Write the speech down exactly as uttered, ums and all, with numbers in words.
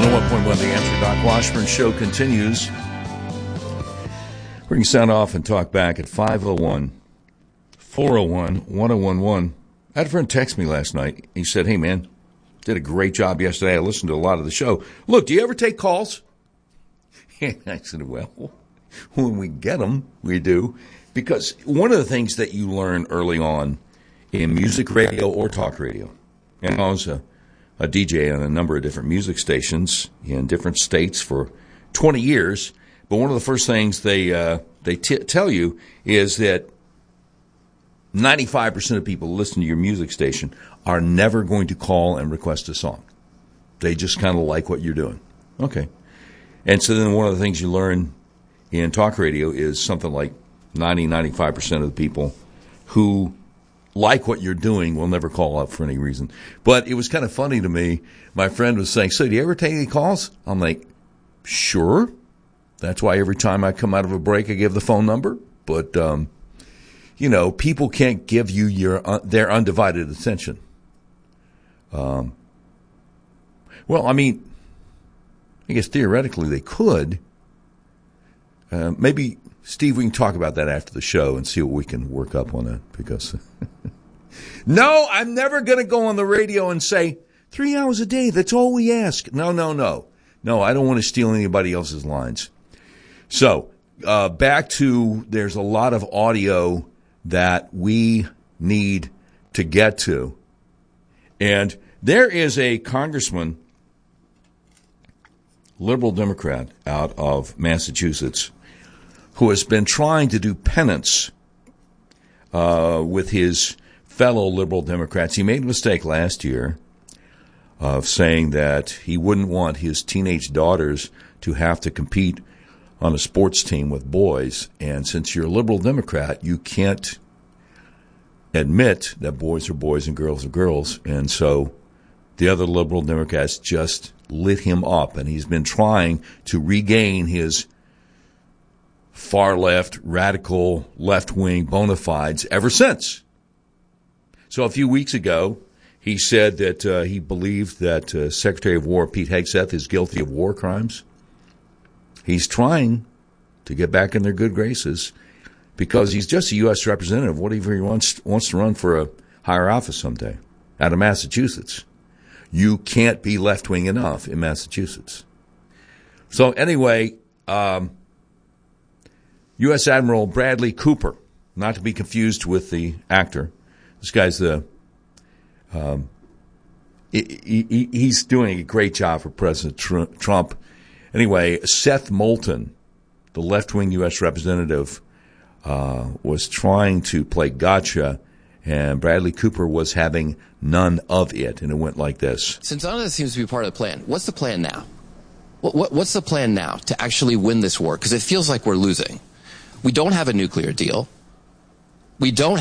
one oh one point one The Answer. Doc Washburn Show continues. We can sound off and talk back at five oh one, four oh one, one oh one one. I had a friend text me last night. He said, hey, man, did a great job yesterday. I listened to a lot of the show. Look, do you ever take calls? And I said, well, when we get them, we do. Because one of the things that you learn early on in music radio or talk radio, and I was a, a D J on a number of different music stations in different states for twenty years, but one of the first things they uh, they t- tell you is that ninety-five percent of people who listen to your music station are never going to call and request a song. They just kind of like what you're doing. Okay. And so then one of the things you learn in talk radio is something like ninety, ninety-five percent of the people who like what you're doing will never call up for any reason. But it was kind of funny to me. My friend was saying, so do you ever take any calls? I'm like, sure. That's why every time I come out of a break, I give the phone number. But, um, you know, people can't give you your uh, their undivided attention. Um, well, I mean, I guess theoretically they could. Uh, maybe, Steve, we can talk about that after the show and see what we can work up on that. Because, no, I'm never going to go on the radio and say, three hours a day, that's all we ask. No, no, no. No, I don't want to steal anybody else's lines. So, uh, back to, there's a lot of audio that we need to get to. And there is a congressman, liberal Democrat out of Massachusetts, who has been trying to do penance uh, with his fellow liberal Democrats. He made a mistake last year of saying that he wouldn't want his teenage daughters to have to compete on a sports team with boys. And since you're a liberal Democrat, you can't admit that boys are boys and girls are girls. And so the other liberal Democrats just lit him up, and he's been trying to regain his far-left, radical, left-wing bona fides ever since. So a few weeks ago, he said that uh, he believed that uh, Secretary of War Pete Hegseth is guilty of war crimes. He's trying to get back in their good graces because he's just a U S representative. Whatever he wants, wants to run for a higher office someday out of Massachusetts. You can't be left-wing enough in Massachusetts. So anyway, um, U S Admiral Bradley Cooper, not to be confused with the actor. This guy's the, um, he, he, he's doing a great job for President Trump. Anyway, Seth Moulton, the left-wing U S representative, uh, was trying to play gotcha, and Bradley Cooper was having none of it, and it went like this. Since none of this seems to be part of the plan, what's the plan now? What, what, what's the plan now to actually win this war? Because it feels like we're losing. We don't have a nuclear deal. We don't